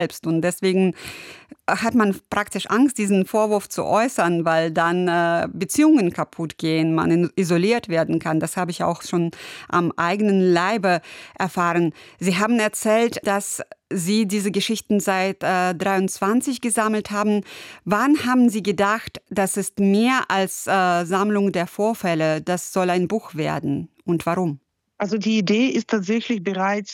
selbst. Und deswegen hat man praktisch Angst, diesen Vorwurf zu äußern, weil dann Beziehungen kaputt gehen, man isoliert werden kann. Das habe ich auch schon am eigenen Leibe erfahren. Sie haben erzählt, dass Sie diese Geschichten seit 23 gesammelt haben. Wann haben Sie gedacht, das ist mehr als Sammlung der Vorfälle, das soll ein Buch werden? Und warum? Also die Idee ist tatsächlich bereits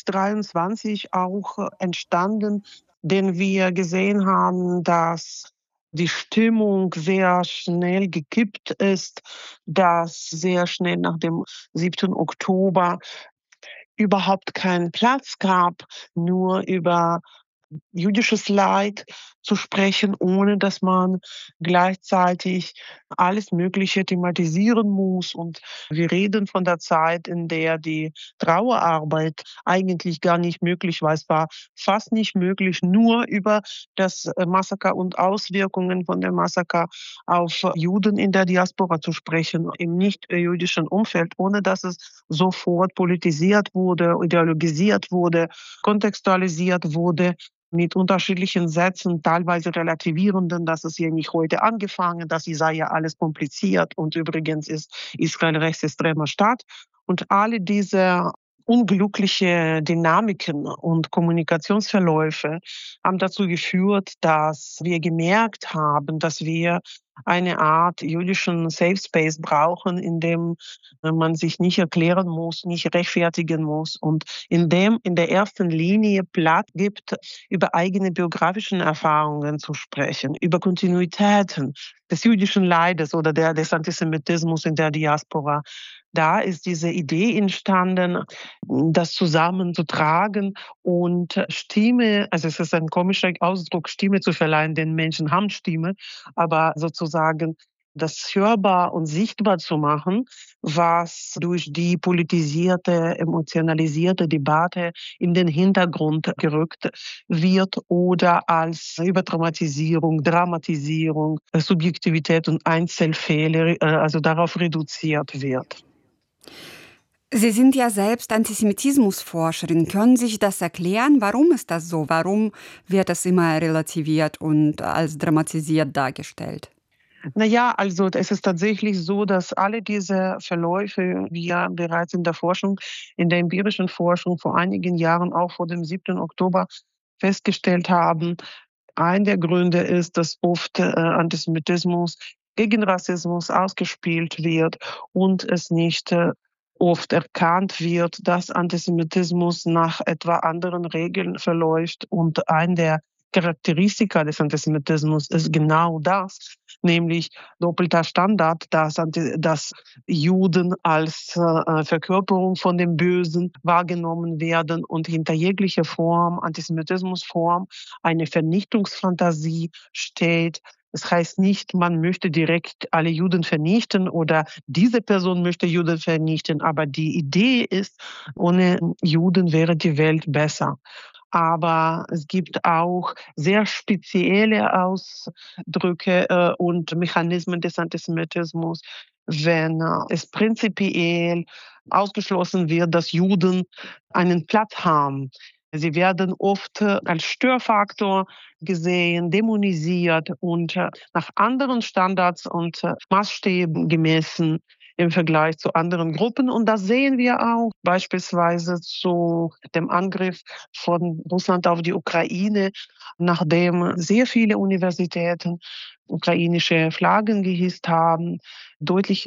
23 auch entstanden, denn wir gesehen haben, dass die Stimmung sehr schnell gekippt ist, dass sehr schnell nach dem 7. Oktober überhaupt keinen Platz gab, nur über jüdisches Leid zu sprechen, ohne dass man gleichzeitig alles Mögliche thematisieren muss. Und wir reden von der Zeit, in der die Trauerarbeit eigentlich gar nicht möglich war. Es war fast nicht möglich, nur über das Massaker und Auswirkungen von dem Massaker auf Juden in der Diaspora zu sprechen, im nicht-jüdischen Umfeld, ohne dass es sofort politisiert wurde, ideologisiert wurde, kontextualisiert wurde mit unterschiedlichen Sätzen, teilweise relativierenden, dass es ja nicht heute angefangen, das sei ja alles kompliziert und übrigens ist Israel rechtsextremer Staat. Und alle diese unglückliche Dynamiken und Kommunikationsverläufe haben dazu geführt, dass wir gemerkt haben, dass wir eine Art jüdischen Safe Space brauchen, in dem man sich nicht erklären muss, nicht rechtfertigen muss und in dem in der ersten Linie Platz gibt, über eigene biografischen Erfahrungen zu sprechen, über Kontinuitäten des jüdischen Leides oder des Antisemitismus in der Diaspora. Da ist diese Idee entstanden, das zusammenzutragen und Stimme, also es ist ein komischer Ausdruck, Stimme zu verleihen, denn Menschen haben Stimme, aber sozusagen das hörbar und sichtbar zu machen, was durch die politisierte, emotionalisierte Debatte in den Hintergrund gerückt wird oder als Überdramatisierung, Dramatisierung, Subjektivität und Einzelfälle, also darauf reduziert wird. Sie sind ja selbst Antisemitismusforscherin. Können Sie sich das erklären? Warum ist das so? Warum wird das immer relativiert und als dramatisiert dargestellt? Na ja, also es ist tatsächlich so, dass alle diese Verläufe wir bereits in der Forschung, in der empirischen Forschung vor einigen Jahren, auch vor dem 7. Oktober, festgestellt haben. Ein der Gründe ist, dass oft Antisemitismus gegen Rassismus ausgespielt wird und es nicht oft erkannt wird, dass Antisemitismus nach etwa anderen Regeln verläuft. Und ein der Charakteristika des Antisemitismus ist genau das, nämlich doppelter Standard, dass Juden als Verkörperung von dem Bösen wahrgenommen werden und hinter jeglicher Form, Antisemitismusform, eine Vernichtungsfantasie steht. Das heißt nicht, man möchte direkt alle Juden vernichten oder diese Person möchte Juden vernichten, aber die Idee ist, ohne Juden wäre die Welt besser. Aber es gibt auch sehr spezielle Ausdrücke und Mechanismen des Antisemitismus, wenn es prinzipiell ausgeschlossen wird, dass Juden einen Platz haben. Sie werden oft als Störfaktor gesehen, dämonisiert und nach anderen Standards und Maßstäben gemessen im Vergleich zu anderen Gruppen. Und das sehen wir auch beispielsweise zu dem Angriff von Russland auf die Ukraine, nachdem sehr viele Universitäten ukrainische Flaggen gehisst haben, deutlich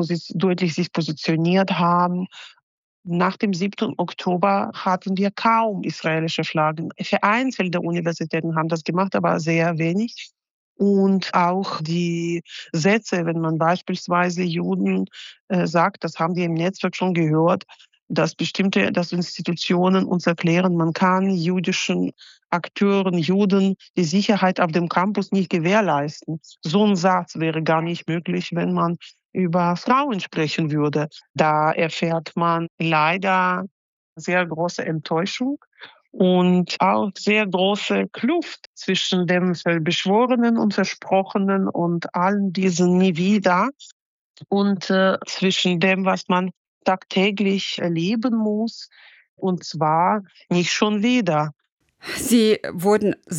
sich positioniert haben. Nach dem 7. Oktober hatten wir kaum israelische Flaggen. Vereinzelte Universitäten haben das gemacht, aber sehr wenig. Und auch die Sätze, wenn man beispielsweise Juden sagt, das haben wir im Netzwerk schon gehört, dass Institutionen uns erklären, man kann jüdischen Akteuren, Juden die Sicherheit auf dem Campus nicht gewährleisten. So ein Satz wäre gar nicht möglich, wenn man über Frauen sprechen würde. Da erfährt man leider sehr große Enttäuschung und auch sehr große Kluft zwischen dem Beschworenen und Versprochenen und allen diesen nie wieder und zwischen dem, was man tagtäglich erleben muss, und zwar nicht schon wieder. Sie wurden